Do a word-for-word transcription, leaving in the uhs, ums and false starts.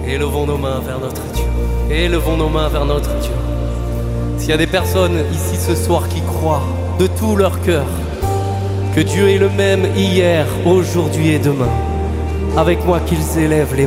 Élevons nos mains vers notre Dieu. Élevons nos mains vers notre Dieu. S'il y a des personnes ici ce soir qui croient de tout leur cœur que Dieu est le même hier, aujourd'hui et demain, avec moi qu'ils élèvent les